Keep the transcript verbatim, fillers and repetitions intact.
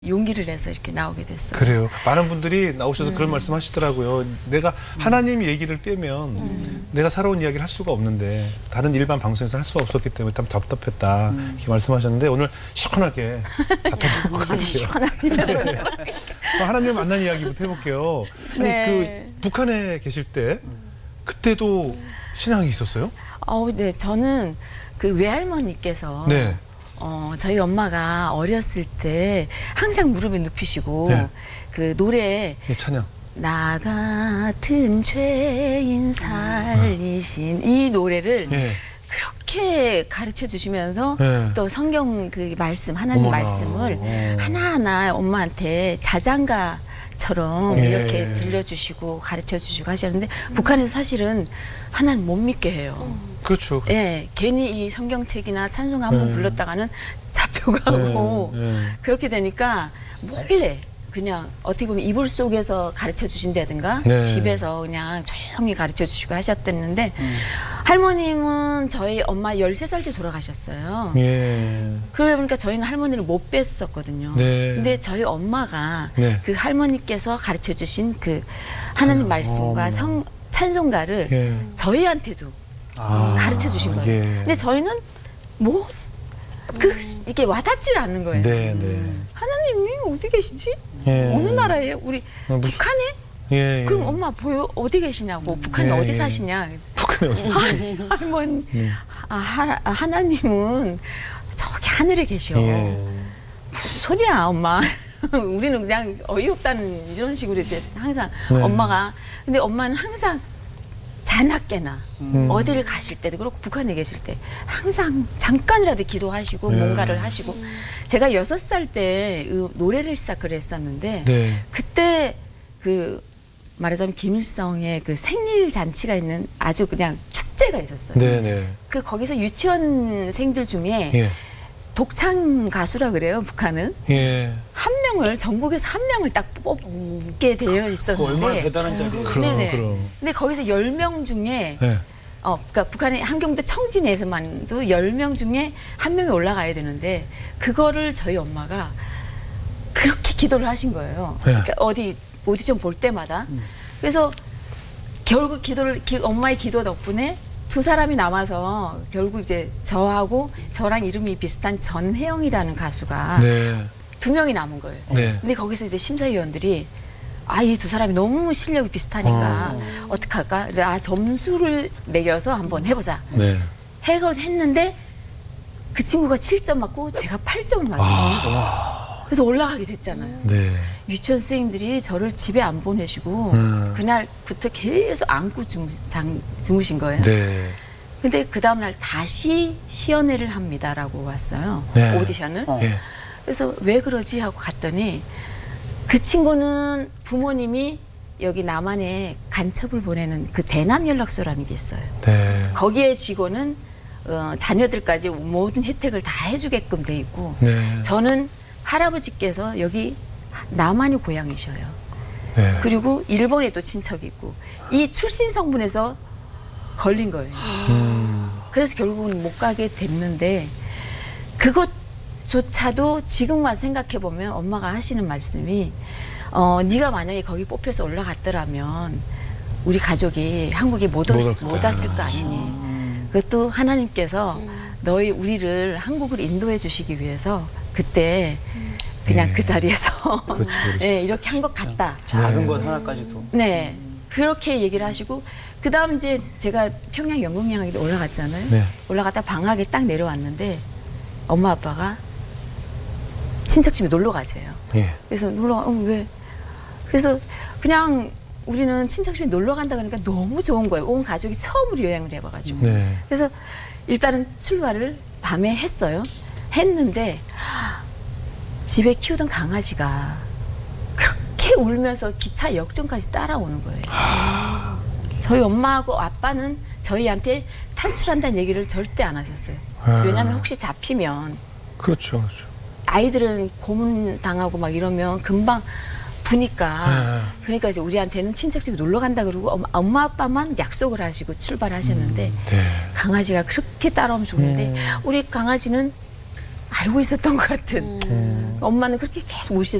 용기를 내서 이렇게 나오게 됐어요. 그래요. 많은 분들이 나오셔서 음. 그런 말씀 하시더라고요. 내가 하나님 얘기를 빼면 음. 내가 살아온 이야기를 할 수가 없는데 다른 일반 방송에서 할 수가 없었기 때문에 참 답답했다. 음. 이렇게 말씀하셨는데 오늘 시원하게 다 터진 것 같아요. 시원하게. 네. 하나님 만난 이야기부터 해볼게요. 아니 네. 그 북한에 계실 때 그때도 신앙이 있었어요? 어, 네. 저는 그 외할머니께서 네. 어, 저희 엄마가 어렸을 때 항상 무릎에 눕히시고 네. 그 노래 예, 찬양. 나 같은 죄인 살리신 이 노래를 예. 그렇게 가르쳐 주시면서 네. 또 성경 그 말씀 하나님 어머나. 말씀을 어. 하나하나 엄마한테 자장가처럼 예. 이렇게 들려주시고 가르쳐 주시고 하셨는데 북한에서 사실은 하나님 못 믿게 해요. 그렇죠. 그렇죠. 예, 괜히 이 성경책이나 찬송 한번 네. 불렀다가는 잡혀가고 네, 네. 그렇게 되니까 몰래 그냥 어떻게 보면 이불 속에서 가르쳐 주신다든가 네. 집에서 그냥 조용히 가르쳐 주시고 하셨댔는데 음. 할머님은 저희 엄마 열세 살 때 돌아가셨어요. 예. 그러니까 저희는 할머니를 못 뵀었거든요. 네. 근데 저희 엄마가 네. 그 할머니께서 가르쳐 주신 그 하나님 말씀과 어. 성 찬송가를 예. 저희한테도 아, 가르쳐 주신 거예요. 예. 근데 저희는 뭐 그 이게 와닿질 않는 거예요. 네, 네. 하나님이 어디 계시지? 예. 어느 나라에? 우리 어, 무슨- 북한에? 예, 예. 그럼 엄마 보여 어디 계시냐고? 북한에 예, 어디 예. 사시냐? 북한에 어디 사세요? 할머니, 네. 아, 하, 아, 하나님은 저기 하늘에 계셔. 예. 무슨 소리야, 엄마? 우리는 그냥 어이없다는 이런 식으로 이제 항상 네. 엄마가 근데 엄마는 항상 자나깨나 음. 어디를 가실 때도 그렇고 북한에 계실 때 항상 잠깐이라도 기도하시고 네. 뭔가를 하시고 제가 여섯 살 때 노래를 시작을 했었는데 네. 그때 그 말하자면 김일성의 그 생일 잔치가 있는 아주 그냥 축제가 있었어요. 네, 네. 그 거기서 유치원생들 중에 예. 독창 가수라 그래요, 북한은. 예. 한 명을 전국에서 한 명을 딱 뽑게 되어 있었는데. 얼마나 대단한 자리예요. 그럼, 네네. 그럼. 근데 거기서 열 명 중에 네. 어, 그러니까 북한의 한경대 청진에서만도 열 명 중에 한 명이 올라가야 되는데 그거를 저희 엄마가 그렇게 기도를 하신 거예요. 네. 그러니까 어디 오디션 볼 때마다. 그래서 결국 기도를 기, 엄마의 기도 덕분에 두 사람이 남아서 결국 이제 저하고 저랑 이름이 비슷한 전혜영이라는 가수가 네. 두 명이 남은 거예요. 네. 근데 거기서 이제 심사위원들이 아, 이 두 사람이 너무 실력이 비슷하니까 어. 어떡할까? 그래서 아, 점수를 매겨서 한번 해보자. 네. 해서 했는데 그 친구가 칠 점 맞고 제가 팔 점을 맞은 거예요. 그래서 올라가게 됐잖아요. 네. 유치원 선생님들이 저를 집에 안 보내시고 음. 그날부터 계속 안고 주무, 장, 주무신 거예요. 네. 근데 그 다음날 다시 시연회를 합니다라고 왔어요. 네. 오디션을. 어. 예. 그래서 왜 그러지 하고 갔더니 그 친구는 부모님이 여기 남한에 간첩을 보내는 그 대남 연락소라는 게 있어요. 네. 거기에 직원은 어, 자녀들까지 모든 혜택을 다 해주게끔 돼 있고 네. 저는 할아버지께서 여기 남한이 고향이셔요. 네. 그리고 일본에 또 친척이 있고 이 출신 성분에서 걸린 거예요. 음. 그래서 결국은 못 가게 됐는데 그것조차도 지금 와서 생각해 보면 엄마가 하시는 말씀이 어 네가 만약에 거기 뽑혀서 올라갔더라면 우리 가족이 한국에 못, 못 왔, 왔겠다. 못 왔을 거 아니니. 그것도 하나님께서 너희 우리를 한국을 인도해 주시기 위해서 그때 그냥 네. 그 자리에서 그렇죠, 그렇죠. 네, 이렇게 한 것 같다. 작은 네. 것 하나까지도. 네, 그렇게 얘기를 하시고 그 다음 이제 제가 평양 연극영화에 올라갔잖아요. 네. 올라갔다 방학에 딱 내려왔는데 엄마 아빠가 친척집에 놀러 가세요. 예. 그래서 놀러 가, 어, 왜? 그래서 그냥 우리는 친척집에 놀러 간다 그러니까 너무 좋은 거예요. 온 가족이 처음으로 여행을 해봐가지고. 네. 그래서 일단은 출발을 밤에 했어요. 했는데 집에 키우던 강아지가 그렇게 울면서 기차 역전까지 따라오는 거예요. 저희 엄마하고 아빠는 저희한테 탈출한다는 얘기를 절대 안 하셨어요. 아. 왜냐하면 혹시 잡히면 그렇죠. 그렇죠. 아이들은 고문 당하고 막 이러면 금방 부니까 네. 그러니까 이제 우리한테는 친척집에 놀러 간다 그러고 엄마, 엄마 아빠만 약속을 하시고 출발하셨는데 음, 네. 강아지가 그렇게 따라오면 좋은데 음. 우리 강아지는 알고 있었던 것 같은 음. 엄마는 그렇게 계속 우시